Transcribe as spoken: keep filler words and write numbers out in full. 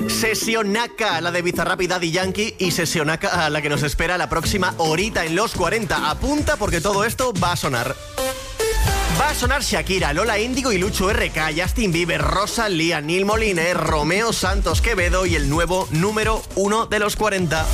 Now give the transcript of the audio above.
Sesionaca, la de Bizarrap y Daddy Yankee, y Sesionaca, la que nos espera la próxima horita en los cuarenta. Apunta porque todo esto va a sonar. Va a sonar Shakira, Lola Índigo y Lucho R K, Justin Bieber, Rosalía, Neil Moliner, Romeo Santos Quevedo y el nuevo número uno de los cuarenta.